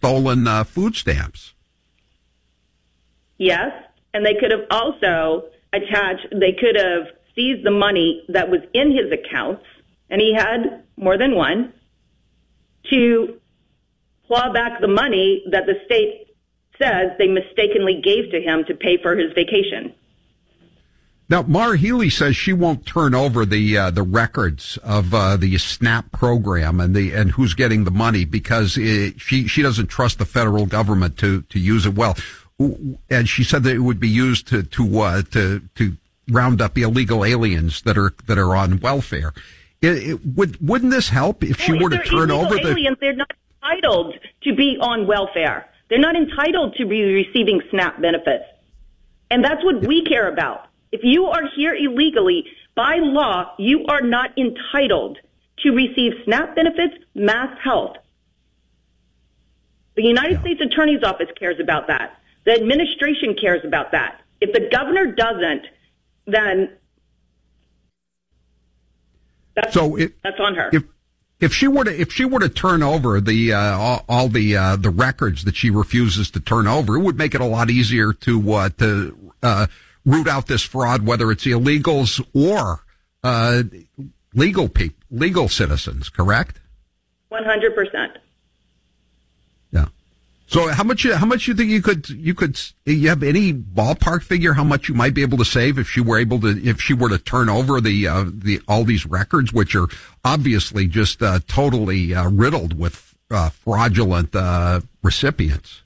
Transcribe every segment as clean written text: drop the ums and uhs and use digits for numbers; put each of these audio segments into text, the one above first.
stolen food stamps. Yes, and they could have also they could have seized the money that was in his accounts, and he had more than one, to claw back the money that the state says they mistakenly gave to him to pay for his vacation. Now, Maura Healey says she won't turn over the records of the SNAP program and who's getting the money because she doesn't trust the federal government to use it well. And she said that it would be used to round up illegal aliens that are on welfare. Wouldn't this help if she were to turn over the aliens? They're not entitled to be on welfare. They're not entitled to be receiving SNAP benefits, and that's what we care about. If you are here illegally, by law, you are not entitled to receive SNAP benefits, mass health. The United States Attorney's Office cares about that. The administration cares about that. If the governor doesn't, then that's on her. If she were to turn over all the records that she refuses to turn over, it would make it a lot easier to root out this fraud, whether it's illegals or legal citizens. Correct? 100%. Yeah. So how much you think you have any ballpark figure how much you might be able to save if she were to turn over all these records, which are obviously just totally riddled with fraudulent recipients?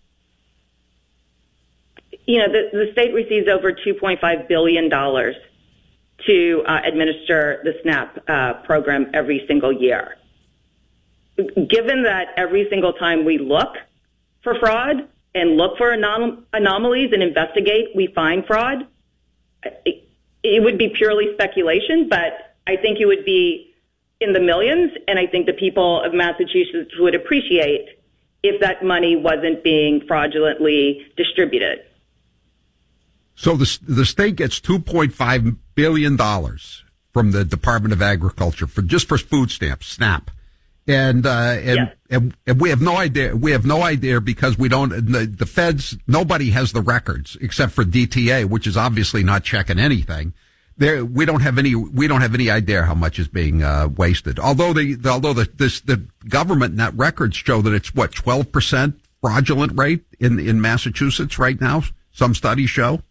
You know, the state receives over $2.5 billion to administer the SNAP program every single year. Given that every single time we look for fraud and look for anomalies and investigate, we find fraud, it would be purely speculation, but I think it would be in the millions, and I think the people of Massachusetts would appreciate if that money wasn't being fraudulently distributed. So the state gets $2.5 billion from the Department of Agriculture for food stamps, SNAP. And we have no idea. We have no idea because we don't, the feds, nobody has the records except for DTA, which is obviously not checking anything. We don't have any idea how much is being wasted. Although the government net records show that it's 12% fraudulent rate in Massachusetts right now. Some studies show.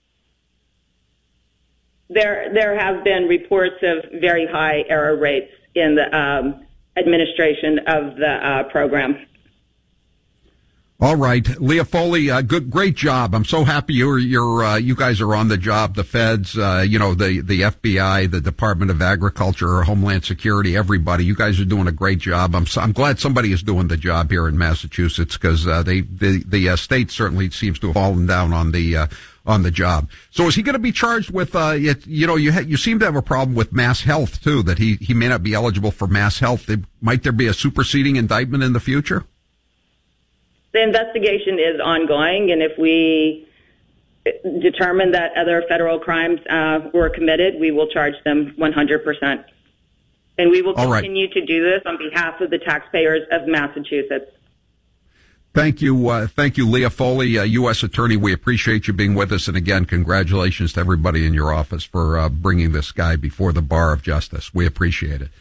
There have been reports of very high error rates in the administration of the program. All right, Leah Foley, great job. I'm so happy you guys are on the job. The feds, the FBI, the Department of Agriculture, Homeland Security, everybody. You guys are doing a great job. I'm glad somebody is doing the job here in Massachusetts because the state certainly seems to have fallen down on the job. So is he going to be charged with, you seem to have a problem with mass health too, that he may not be eligible for mass health. Might there be a superseding indictment in the future? The investigation is ongoing, and if we determine that other federal crimes were committed, we will charge them 100%. And we will continue to do this on behalf of the taxpayers of Massachusetts. Thank you, Leah Foley, U.S. Attorney. We appreciate you being with us. And again, congratulations to everybody in your office for bringing this guy before the bar of justice. We appreciate it.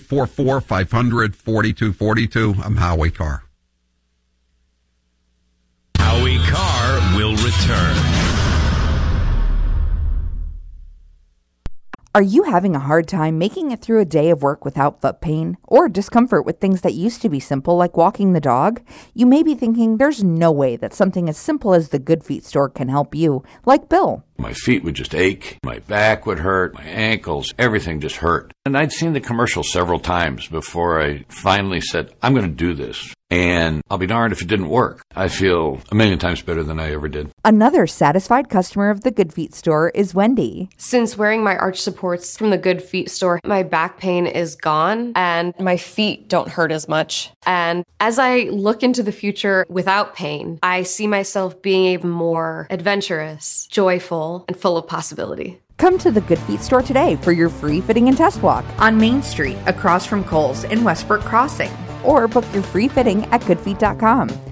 844-500-4242. I'm Howie Carr. Howie Carr will return. Are you having a hard time making it through a day of work without foot pain or discomfort with things that used to be simple like walking the dog? You may be thinking there's no way that something as simple as the Good Feet store can help you, like Bill. My feet would just ache, my back would hurt, my ankles, everything just hurt. And I'd seen the commercial several times before I finally said, I'm going to do this. And I'll be darned if it didn't work. I feel a million times better than I ever did. Another satisfied customer of the Good Feet store is Wendy. Since wearing my arch supports from the Good Feet store, my back pain is gone and my feet don't hurt as much. And as I look into the future without pain, I see myself being even more adventurous, joyful, and full of possibility. Come to the Good Feet store today for your free fitting and test walk on Main Street across from Kohl's in Westbrook Crossing. Or book your free fitting at goodfeet.com.